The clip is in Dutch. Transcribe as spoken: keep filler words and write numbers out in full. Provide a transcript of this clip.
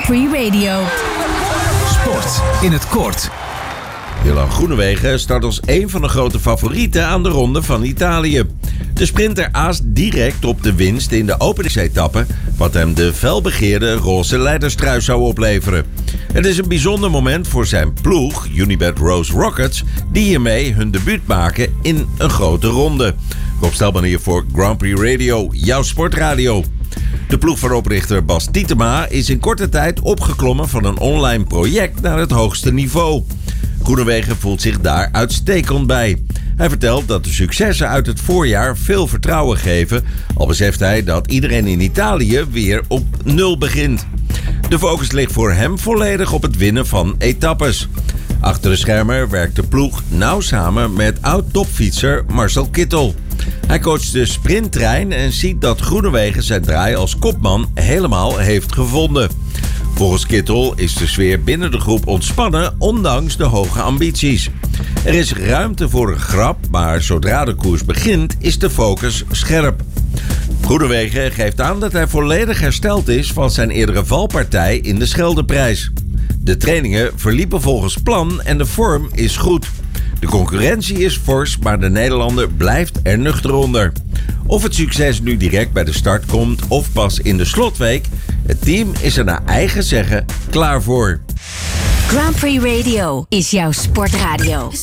Prix Radio. Sport in het kort. Dylan Groenewegen start als een van de grote favorieten aan de Ronde van Italië. De sprinter aast direct op de winst in de openingsetappe, wat hem de felbegeerde roze leiderstrui zou opleveren. Het is een bijzonder moment voor zijn ploeg, Unibet Rose Rockets, die hiermee hun debuut maken in een grote ronde. Rob Stelman hier voor Grand Prix Radio, jouw sportradio. De ploeg van oprichter Bas Tietema is in korte tijd opgeklommen van een online project naar het hoogste niveau. Groenewegen voelt zich daar uitstekend bij. Hij vertelt dat de successen uit het voorjaar veel vertrouwen geven, al beseft hij dat iedereen in Italië weer op nul begint. De focus ligt voor hem volledig op het winnen van etappes. Achter de schermen werkt de ploeg nauw samen met oud-topfietser Marcel Kittel. Hij coacht de sprinttrein en ziet dat Groenewegen zijn draai als kopman helemaal heeft gevonden. Volgens Kittel is de sfeer binnen de groep ontspannen, ondanks de hoge ambities. Er is ruimte voor een grap, maar zodra de koers begint, is de focus scherp. Groenewegen geeft aan dat hij volledig hersteld is van zijn eerdere valpartij in de Scheldeprijs. De trainingen verliepen volgens plan en de vorm is goed. De concurrentie is fors, maar de Nederlander blijft er nuchter onder. Of het succes nu direct bij de start komt of pas in de slotweek, het team is er naar eigen zeggen klaar voor. Grand Prix Radio is jouw sportradio.